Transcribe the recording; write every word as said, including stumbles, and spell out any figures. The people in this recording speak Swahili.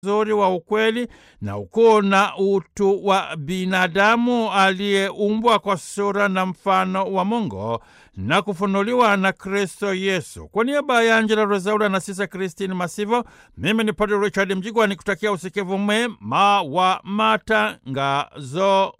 uzuri wa ukweli na ukuu na utu wa binadamu aliyeumbwa kwa sura na mfano wa Mungu na kufunuliwa na Kristo Yesu. Kwa niaba ya Angela Rwezaula na Sisa Christine Masivo, mimi ni Padre Richard Mjigwa nikutakia usikivu mwema wa matangazo